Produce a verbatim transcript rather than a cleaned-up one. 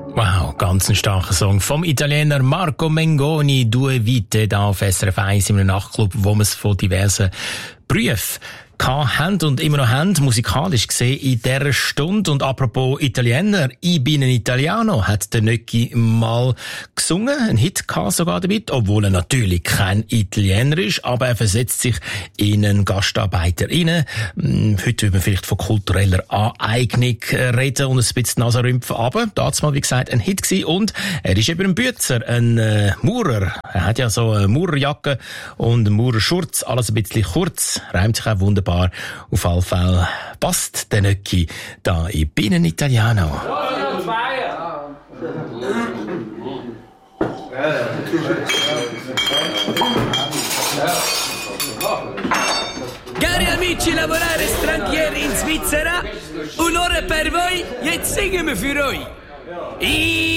Wow, ganz ein starker Song vom Italiener Marco Mengoni, «Due Vite», da auf S R F eins in einem Nachtclub, wo man es von diversen Berufen haben und immer noch haben, musikalisch gesehen, in dieser Stunde. Und apropos Italiener, «I bin ein Italiano» hat der Nöcki mal gesungen, ein Hit gehabt sogar damit, obwohl er natürlich kein Italiener ist, aber er versetzt sich in einen Gastarbeiter rein. Heute würde man vielleicht von kultureller Aneignung reden und ein bisschen Nase rümpfen, aber damals mal, wie gesagt, ein Hit gewesen. Und er ist eben ein Bützer, ein äh, Maurer. Er hat ja so eine Maurerjacke und einen Maurerschurz, alles ein bisschen kurz, reimt sich auch wunderbar. Auf alle Fälle passt der Nöcki da in «Ich bin ein Italiano». Cari amici lavorare stranieri in Svizzera, un'ora per voi, jetzt singen wir für euch.